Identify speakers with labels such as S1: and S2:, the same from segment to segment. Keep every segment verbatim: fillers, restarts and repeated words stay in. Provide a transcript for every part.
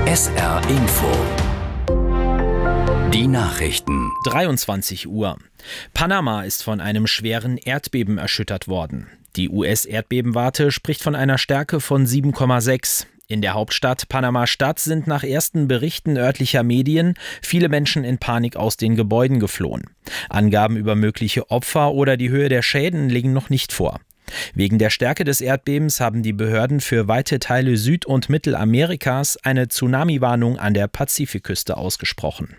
S1: S R Info. Die Nachrichten.
S2: dreiundzwanzig Uhr. Panama ist von einem schweren Erdbeben erschüttert worden. Die U S-Erdbebenwarte spricht von einer Stärke von sieben Komma sechs. In der Hauptstadt Panama-Stadt sind nach ersten Berichten örtlicher Medien viele Menschen in Panik aus den Gebäuden geflohen. Angaben über mögliche Opfer oder die Höhe der Schäden liegen noch nicht vor. Wegen der Stärke des Erdbebens haben die Behörden für weite Teile Süd- und Mittelamerikas eine Tsunami-Warnung an der Pazifikküste ausgesprochen.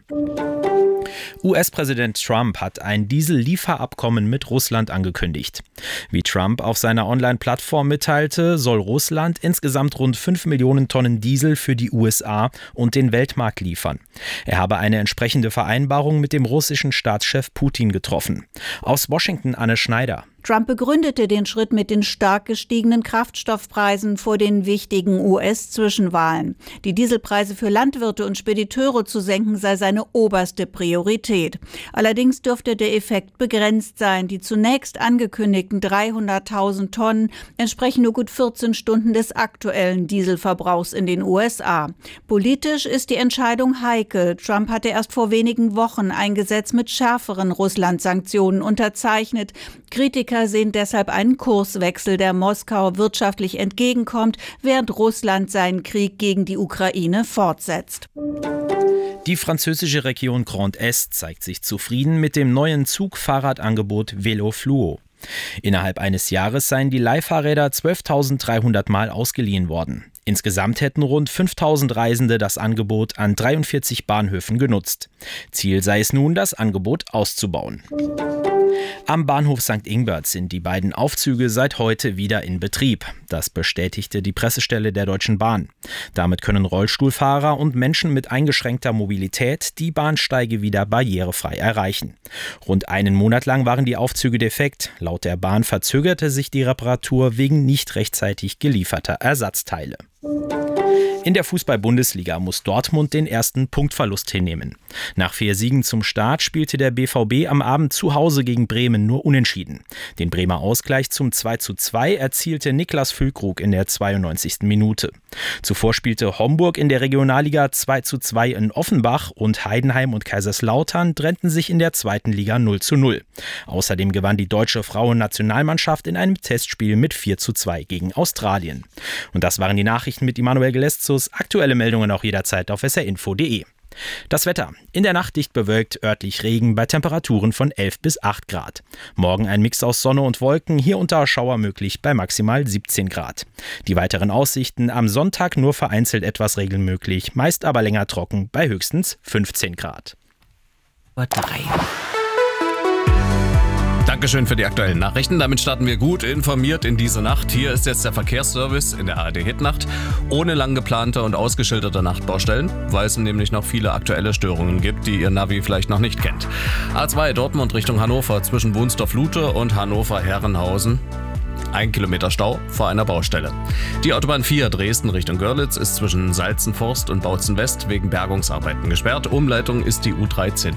S2: U S-Präsident Trump hat ein Diesel-Lieferabkommen mit Russland angekündigt. Wie Trump auf seiner Online-Plattform mitteilte, soll Russland insgesamt rund fünf Millionen Tonnen Diesel für die U S A und den Weltmarkt liefern. Er habe eine entsprechende Vereinbarung mit dem russischen Staatschef Putin getroffen. Aus Washington Anne Schneider.
S3: Trump begründete den Schritt mit den stark gestiegenen Kraftstoffpreisen vor den wichtigen U S-Zwischenwahlen. Die Dieselpreise für Landwirte und Spediteure zu senken sei seine oberste Priorität. Allerdings dürfte der Effekt begrenzt sein. Die zunächst angekündigten dreihunderttausend Tonnen entsprechen nur gut vierzehn Stunden des aktuellen Dieselverbrauchs in den U S A. Politisch ist die Entscheidung heikel. Trump hatte erst vor wenigen Wochen ein Gesetz mit schärferen Russland-Sanktionen unterzeichnet. Kritiker sehen deshalb einen Kurswechsel, der Moskau wirtschaftlich entgegenkommt, während Russland seinen Krieg gegen die Ukraine fortsetzt.
S2: Die französische Region Grand Est zeigt sich zufrieden mit dem neuen Zug-Fahrradangebot Vélo Fluo. Innerhalb eines Jahres seien die Leihfahrräder zwölftausenddreihundert Mal ausgeliehen worden. Insgesamt hätten rund fünftausend Reisende das Angebot an dreiundvierzig Bahnhöfen genutzt. Ziel sei es nun, das Angebot auszubauen. Am Bahnhof Sankt Ingbert sind die beiden Aufzüge seit heute wieder in Betrieb. Das bestätigte die Pressestelle der Deutschen Bahn. Damit können Rollstuhlfahrer und Menschen mit eingeschränkter Mobilität die Bahnsteige wieder barrierefrei erreichen. Rund einen Monat lang waren die Aufzüge defekt. Laut der Bahn verzögerte sich die Reparatur wegen nicht rechtzeitig gelieferter Ersatzteile. In der Fußball-Bundesliga muss Dortmund den ersten Punktverlust hinnehmen. Nach vier Siegen zum Start spielte der B V B am Abend zu Hause gegen Bremen nur unentschieden. Den Bremer Ausgleich zum zwei zu zwei erzielte Niklas Füllkrug in der zweiundneunzigsten Minute. Zuvor spielte Homburg in der Regionalliga zwei zu zwei in Offenbach und Heidenheim und Kaiserslautern trennten sich in der zweiten Liga null zu null. Außerdem gewann die deutsche Frauennationalmannschaft in einem Testspiel mit vier zu zwei gegen Australien. Und das waren die Nachrichten mit Immanuel Geleszus. Aktuelle Meldungen auch jederzeit auf s r info punkt d e. Das Wetter. In der Nacht dicht bewölkt, örtlich Regen bei Temperaturen von elf bis acht Grad. Morgen ein Mix aus Sonne und Wolken, hier unter Schauer möglich bei maximal siebzehn Grad. Die weiteren Aussichten: am Sonntag nur vereinzelt etwas Regen möglich, meist aber länger trocken bei höchstens fünfzehn Grad.
S1: drei.
S4: Dankeschön für die aktuellen Nachrichten. Damit starten wir gut informiert in diese Nacht. Hier ist jetzt der Verkehrsservice in der A R D-Hitnacht. Ohne lang geplante und ausgeschilderte Nachtbaustellen, weil es nämlich noch viele aktuelle Störungen gibt, die Ihr Navi vielleicht noch nicht kennt. A zwei Dortmund Richtung Hannover zwischen Wunsdorf-Lute und Hannover-Herrenhausen. Ein Kilometer Stau vor einer Baustelle. Die Autobahn vier Dresden Richtung Görlitz ist zwischen Salzenforst und Bautzen West wegen Bergungsarbeiten gesperrt. Umleitung ist die U dreizehn.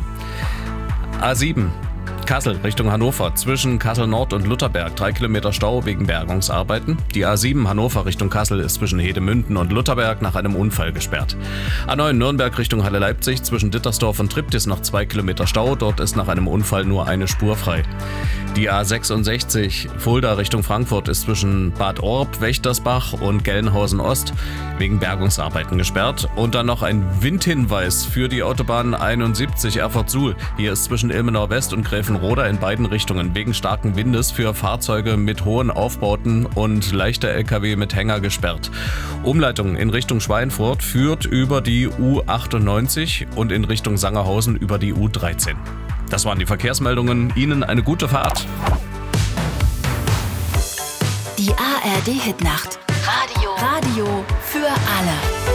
S4: A sieben Kassel Richtung Hannover zwischen Kassel Nord und Lutherberg, drei Kilometer Stau wegen Bergungsarbeiten. Die A sieben Hannover Richtung Kassel ist zwischen Hedemünden und Lutherberg nach einem Unfall gesperrt. A neun Nürnberg Richtung Halle Leipzig zwischen Dittersdorf und Triptis noch zwei Kilometer Stau, dort ist nach einem Unfall nur eine Spur frei. Die A sechsundsechzig Fulda Richtung Frankfurt ist zwischen Bad Orb, Wächtersbach und Gelnhausen Ost wegen Bergungsarbeiten gesperrt. Und dann noch ein Windhinweis für die Autobahn einundsiebzig Erfurt-Suhl. Hier ist zwischen Ilmenau West und Gräfenroda in beiden Richtungen wegen starken Windes für Fahrzeuge mit hohen Aufbauten und leichter L K W mit Hänger gesperrt. Umleitung in Richtung Schweinfurt führt über die U achtundneunzig und in Richtung Sangerhausen über die U dreizehn. Das waren die Verkehrsmeldungen. Ihnen eine gute Fahrt.
S5: Die A R D-Hitnacht. Radio. Radio für alle.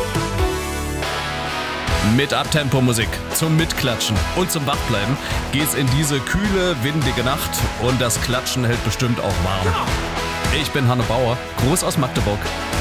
S4: Mit Abtempo-Musik zum Mitklatschen und zum Wachbleiben geht's in diese kühle, windige Nacht und das Klatschen hält bestimmt auch warm. Ich bin Hanne Bauer, Gruß aus Magdeburg.